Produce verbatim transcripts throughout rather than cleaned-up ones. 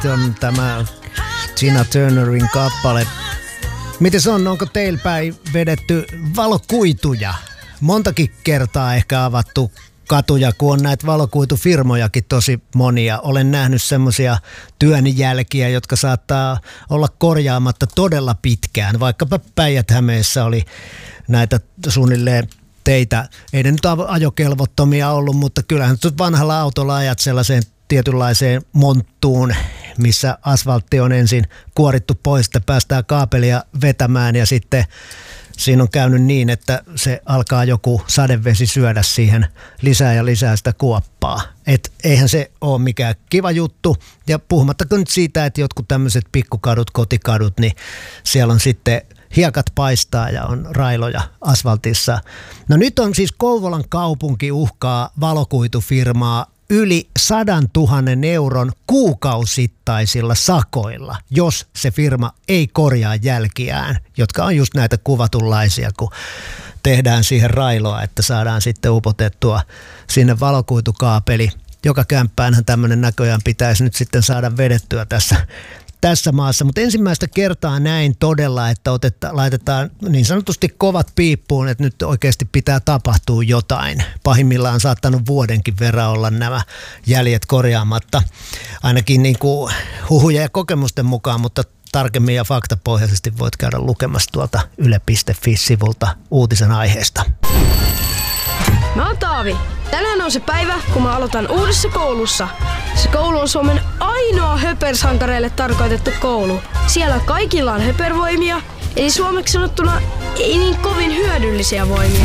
on tämä Tina Turnerin kappale. Miten se on? Onko teillä päin vedetty valokuituja? Montakin kertaa ehkä avattu katuja, kun on näitä valokuitufirmojakin tosi monia. Olen nähnyt semmoisia työn jälkiä, jotka saattaa olla korjaamatta todella pitkään. Vaikkapa Päijät-Hämeessä oli näitä suunnilleen teitä. Ei ne nyt ajokelvottomia ollut, mutta kyllähän nyt vanhalla autolla ajat sellaiseen tietynlaiseen monttuun, missä asfaltti on ensin kuorittu pois, että päästään kaapelia vetämään ja sitten siinä on käynyt niin, että se alkaa joku sadevesi syödä siihen lisää ja lisää sitä kuoppaa. Et eihän se ole mikään kiva juttu. Ja puhumattakaan nyt siitä, että jotkut tämmöiset pikkukadut, kotikadut, niin siellä on sitten hiekat paistaa ja on railoja asfaltissa. No nyt on siis Kouvolan kaupunki uhkaa valokuitufirmaa yli sadan tuhannen euron kuukausittaisilla sakoilla, jos se firma ei korjaa jälkiään, jotka on just näitä kuvatunlaisia, kun tehdään siihen railoa, että saadaan sitten upotettua sinne valokuitukaapeli. Joka kämppäänhän tämmöinen näköjään pitäisi nyt sitten saada vedettyä tässä, tässä maassa, mutta ensimmäistä kertaa näin todella, että otetta, laitetaan niin sanotusti kovat piippuun, että nyt oikeasti pitää tapahtua jotain. Pahimmillaan on saattanut vuodenkin verran olla nämä jäljet korjaamatta, ainakin niin kuin huhuja ja kokemusten mukaan, mutta tarkemmin ja faktapohjaisesti voit käydä lukemassa tuolta yle piste fi-sivulta uutisen aiheesta. Mä oon Taavi. Tänään on se päivä, kun mä aloitan uudessa koulussa. Se koulu on Suomen ainoa höpersankareille tarkoitettu koulu. Siellä kaikilla on höpervoimia, eli suomeksi sanottuna ei niin kovin hyödyllisiä voimia.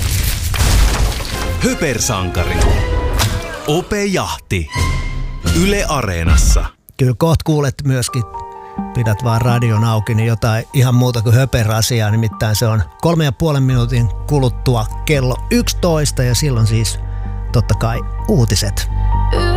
Höpersankari. Ope Jahti. Yle Areenassa. Kyllä kohta kuulet myöskin, pidät vaan radion auki, niin jotain ihan muuta kuin höperasiaa. Nimittäin se on kolme ja puolen minuutin kuluttua kello yksitoista ja silloin siis totta kai uutiset.